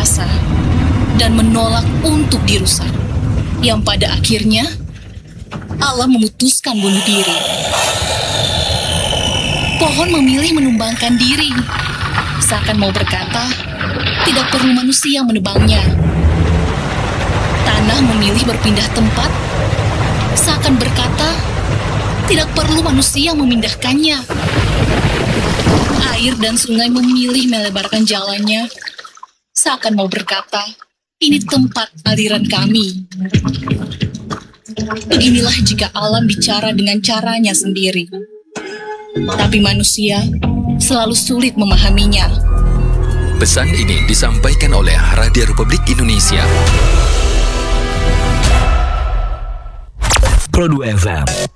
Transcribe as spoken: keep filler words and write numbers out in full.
perkasa dan menolak untuk dirusak. Yang pada akhirnya, Allah memutuskan bunuh diri. Pohon memilih menumbangkan diri, seakan mau berkata, tidak perlu manusia menebangnya. Tanah memilih berpindah tempat, seakan berkata, tidak perlu manusia memindahkannya. Air dan sungai memilih melebarkan jalannya, seakan mau berkata, ini tempat aliran kami. Beginilah jika alam bicara dengan caranya sendiri. Tapi manusia selalu sulit memahaminya. Pesan ini disampaikan oleh Radio Republik Indonesia. Pro dua F M.